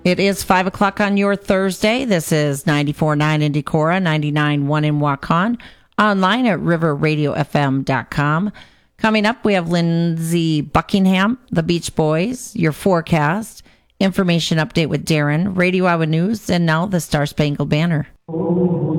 It is 5 o'clock on your Thursday. This is 94.9 in Decorah, 99.1 in Waukon, online at riverradiofm.com. Coming up, we have Lindsey Buckingham, the Beach Boys, your forecast, information update with Darren, Radio Iowa News, and now the Star Spangled Banner.